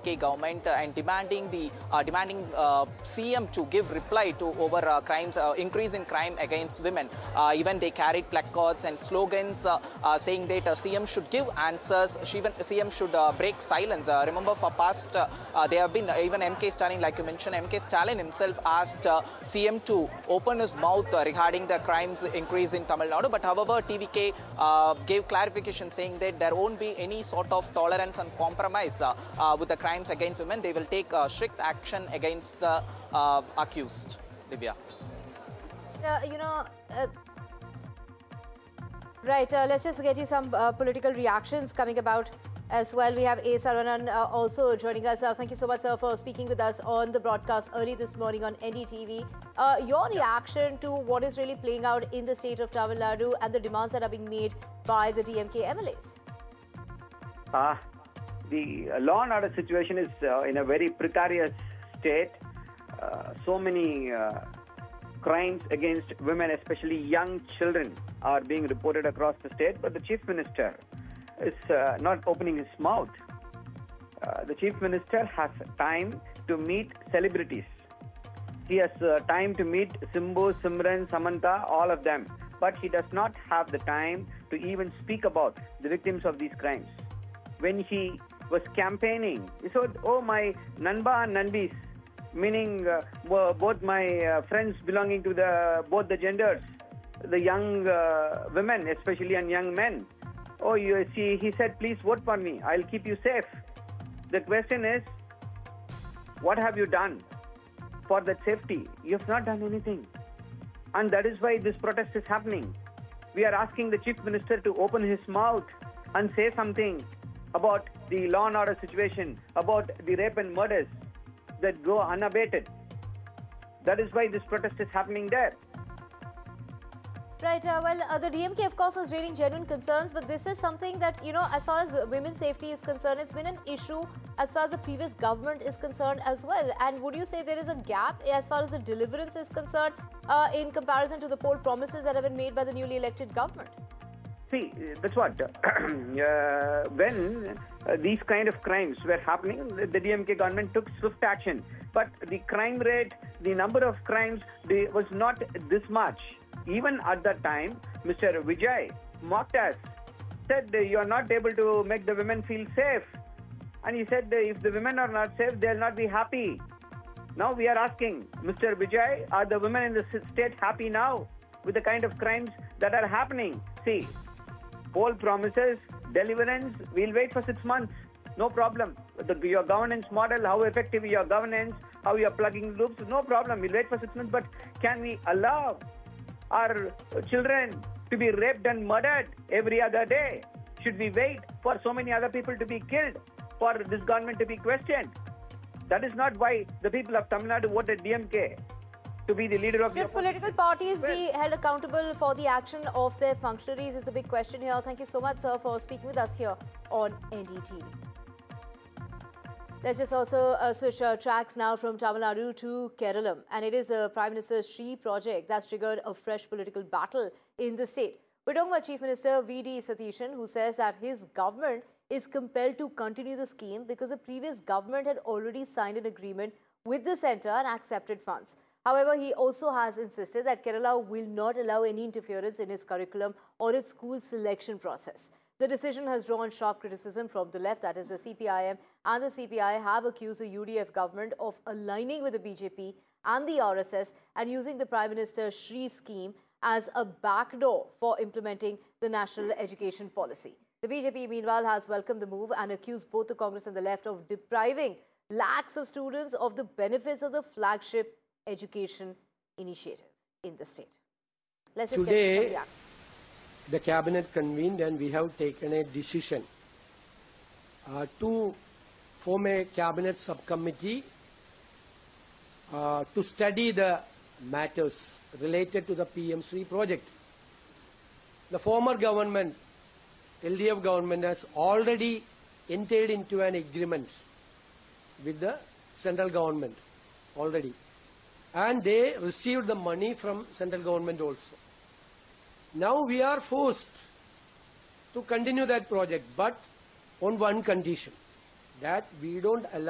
TVK government and demanding CM to give reply to over crimes, increase in crime against women. Even they carried placards and slogans saying that CM should give answers. CM should break silence. Remember, for past there have been even MK Stalin, like you mentioned, MK Stalin himself asked CM to open his mouth regarding the crimes increase in Tamil Nadu. But however, TVK gave clarification saying that there won't be any sort of tolerance and compromise with the crimes against women. They will take strict action against the accused. Divya. Right, let's just get you some political reactions coming about as well. We have A. Saravanan also joining us. Thank you so much, sir, for speaking with us on the broadcast early this morning on NDTV. Your reaction to what is really playing out in the state of Tamil Nadu and the demands that are being made by the DMK MLAs? The law and order situation is in a very precarious state. So many crimes against women, especially young children, are being reported across the state, but the Chief Minister is not opening his mouth. The Chief Minister has time to meet celebrities. He has time to meet Simbu, Simran, Samantha, all of them. But he does not have the time to even speak about the victims of these crimes. When he was campaigning, he said, "Oh, my Nanba and Nanbis," meaning both my friends belonging to both the genders, the young women especially and young men. "Oh, you see," he said, "please vote for me. I'll keep you safe." The question is, what have you done for that safety? You have not done anything. And that is why this protest is happening. We are asking the Chief Minister to open his mouth and say something about the law and order situation, about the rape and murders that go unabated. That is why this protest is happening there. Right, the DMK, of course, is raising genuine concerns, but this is something that, as far as women's safety is concerned, it's been an issue as far as the previous government is concerned as well. And would you say there is a gap as far as the deliverance is concerned in comparison to the poll promises that have been made by the newly elected government? See, that's what. When these kind of crimes were happening, the DMK government took swift action. But the crime rate, the number of crimes was not this much. Even at that time, Mr. Vijay mocked us, said you are not able to make the women feel safe. And he said if the women are not safe, they will not be happy. Now we are asking, Mr. Vijay, are the women in the state happy now with the kind of crimes that are happening? See, poll promises, deliverance, we'll wait for 6 months. No problem. Your governance model, how effective your governance, how you are plugging loops, no problem. We'll wait for 6 months. But can we allow our children to be raped and murdered every other day? Should we wait for so many other people to be killed for this government to be questioned? That is not why the people of Tamil Nadu voted DMK to be the leader of the opposition. Should political parties be held accountable for the action of their functionaries is the big question here. Thank you so much, sir, for speaking with us here on NDTV. Let's just also switch tracks now from Tamil Nadu to Kerala. And it is a Prime Minister's Shree project that's triggered a fresh political battle in the state. We're talking about Chief Minister V.D. Satheeshan, who says that his government is compelled to continue the scheme because the previous government had already signed an agreement with the centre and accepted funds. However, he also has insisted that Kerala will not allow any interference in its curriculum or its school selection process. The decision has drawn sharp criticism from the left, that is the CPIM and the CPI have accused the UDF government of aligning with the BJP and the RSS and using the Prime Minister's Shree scheme as a backdoor for implementing the national education policy. The BJP, meanwhile, has welcomed the move and accused both the Congress and the left of depriving lakhs of students of the benefits of the flagship education initiative in the state. Let's just Today, the cabinet convened and we have taken a decision to form a cabinet subcommittee to study the matters related to the PM Shree project. The former government, LDF government, has already entered into an agreement with the central government already. And they received the money from central government also. Now we are forced to continue that project, but on one condition, that we don't allow